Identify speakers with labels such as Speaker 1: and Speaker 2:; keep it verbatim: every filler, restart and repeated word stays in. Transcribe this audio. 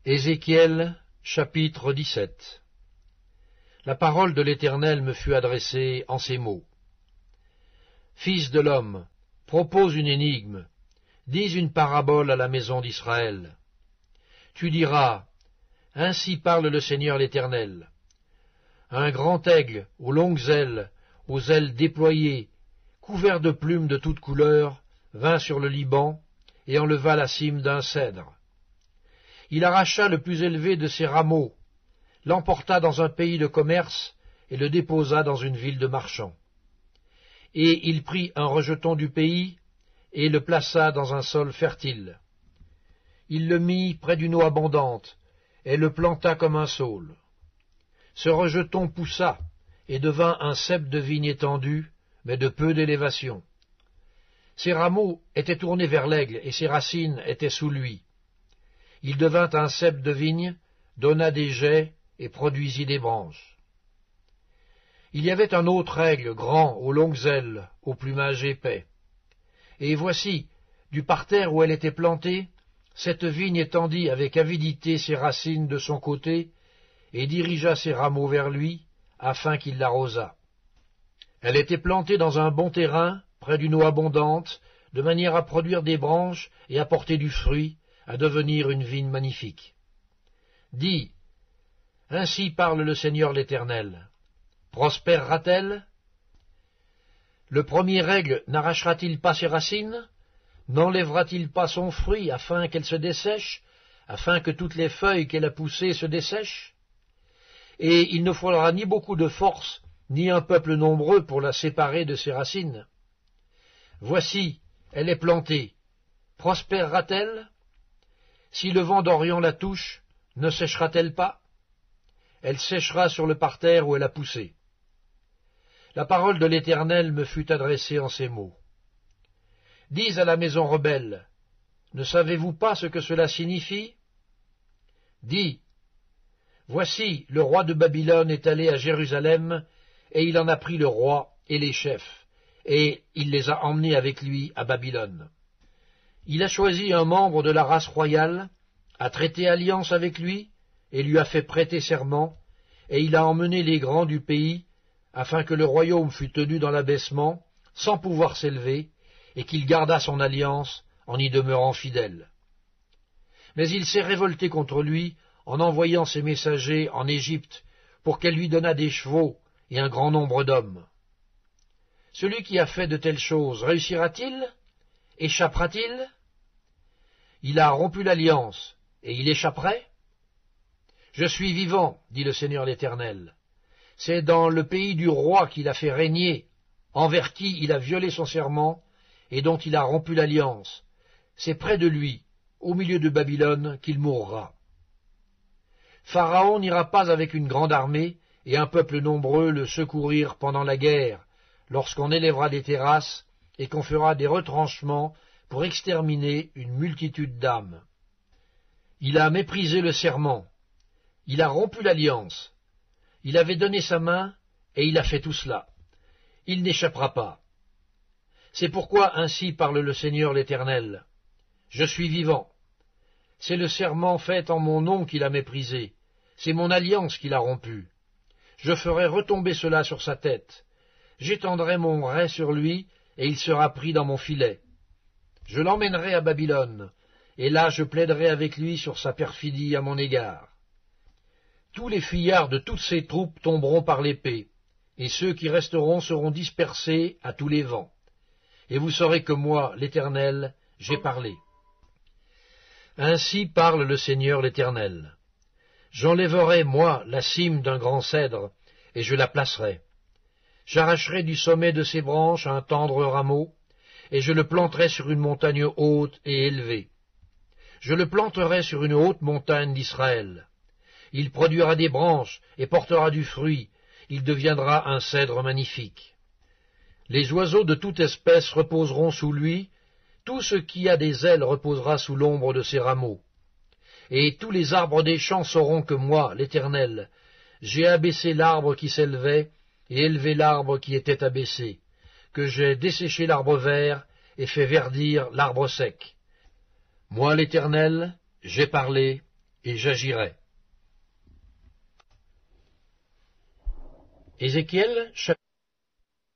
Speaker 1: Ézéchiel, chapitre dix-sept. La parole de l'Éternel me fut adressée en ces mots. Fils de l'homme, propose une énigme, dis une parabole à la maison d'Israël. Tu diras, ainsi parle le Seigneur l'Éternel. Un grand aigle, aux longues ailes, aux ailes déployées, couvert de plumes de toutes couleurs, vint sur le Liban et enleva la cime d'un cèdre. Il arracha le plus élevé de ses rameaux, l'emporta dans un pays de commerce et le déposa dans une ville de marchands. Et il prit un rejeton du pays et le plaça dans un sol fertile. Il le mit près d'une eau abondante et le planta comme un saule. Ce rejeton poussa et devint un cep de vigne étendu, mais de peu d'élévation. Ses rameaux étaient tournés vers l'aigle et ses racines étaient sous lui. Il devint un cep de vigne, donna des jets et produisit des branches. Il y avait un autre aigle grand, aux longues ailes, au plumage épais. Et voici, du parterre où elle était plantée, cette vigne étendit avec avidité ses racines de son côté, et dirigea ses rameaux vers lui, afin qu'il l'arrosât. Elle était plantée dans un bon terrain, près d'une eau abondante, de manière à produire des branches et à porter du fruit, à devenir une vigne magnifique. Dis, ainsi parle le Seigneur l'Éternel. Prospérera-t-elle? Le premier aigle n'arrachera-t-il pas ses racines? N'enlèvera-t-il pas son fruit afin qu'elle se dessèche, afin que toutes les feuilles qu'elle a poussées se dessèchent? Et il ne faudra ni beaucoup de force, ni un peuple nombreux pour la séparer de ses racines. Voici, elle est plantée. Prospérera-t-elle? Si le vent d'Orient la touche, ne séchera-t-elle pas? Elle séchera sur le parterre où elle a poussé. La parole de l'Éternel me fut adressée en ces mots. Dis à la maison rebelle, ne savez-vous pas ce que cela signifie? Dis, voici, le roi de Babylone est allé à Jérusalem, et il en a pris le roi et les chefs, et il les a emmenés avec lui à Babylone. Il a choisi un membre de la race royale, a traité alliance avec lui, et lui a fait prêter serment, et il a emmené les grands du pays, afin que le royaume fût tenu dans l'abaissement, sans pouvoir s'élever, et qu'il gardât son alliance en y demeurant fidèle. Mais il s'est révolté contre lui en envoyant ses messagers en Égypte pour qu'elle lui donnât des chevaux et un grand nombre d'hommes. Celui qui a fait de telles choses réussira-t-il? Échappera-t-il? Il a rompu l'alliance, et il échapperait? Je suis vivant, dit le Seigneur l'Éternel. C'est dans le pays du roi qu'il a fait régner, envers qui il a violé son serment, et dont il a rompu l'alliance. C'est près de lui, au milieu de Babylone, qu'il mourra. Pharaon n'ira pas avec une grande armée, et un peuple nombreux le secourir pendant la guerre, lorsqu'on élèvera des terrasses, et qu'on fera des retranchements pour exterminer une multitude d'âmes. Il a méprisé le serment, il a rompu l'alliance, il avait donné sa main, et il a fait tout cela. Il n'échappera pas. C'est pourquoi ainsi parle le Seigneur l'Éternel. Je suis vivant. C'est le serment fait en mon nom qu'il a méprisé, c'est mon alliance qu'il a rompue. Je ferai retomber cela sur sa tête. J'étendrai mon rai sur lui, et il sera pris dans mon filet. Je l'emmènerai à Babylone, et là je plaiderai avec lui sur sa perfidie à mon égard. Tous les fuyards de toutes ses troupes tomberont par l'épée, et ceux qui resteront seront dispersés à tous les vents. Et vous saurez que moi, l'Éternel, j'ai parlé. Ainsi parle le Seigneur l'Éternel. J'enlèverai, moi, la cime d'un grand cèdre, et je la placerai. J'arracherai du sommet de ses branches un tendre rameau, et je le planterai sur une montagne haute et élevée. Je le planterai sur une haute montagne d'Israël. Il produira des branches et portera du fruit, il deviendra un cèdre magnifique. Les oiseaux de toute espèce reposeront sous lui, tout ce qui a des ailes reposera sous l'ombre de ses rameaux. Et tous les arbres des champs sauront que moi, l'Éternel, j'ai abaissé l'arbre qui s'élevait, et élevé l'arbre qui était abaissé, que j'ai desséché l'arbre vert et fait verdir l'arbre sec. Moi, l'Éternel, j'ai parlé, et j'agirai. Ézéchiel, chapitre